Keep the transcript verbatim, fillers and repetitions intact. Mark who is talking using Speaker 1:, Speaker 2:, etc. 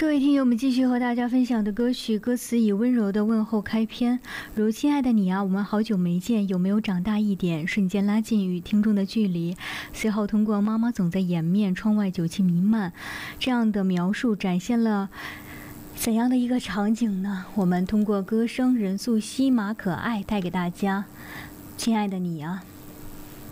Speaker 1: 各位听友，我们继续和大家分享的歌曲，歌词以温柔的问候开篇，如亲爱的你啊，我们好久没见，有没有长大一点？瞬间拉近与听众的距离。随后通过妈妈总在掩面，窗外酒气弥漫这样的描述，展现了怎样的一个场景呢？我们通过歌声任素汐、马可爱带给大家，亲爱的你啊。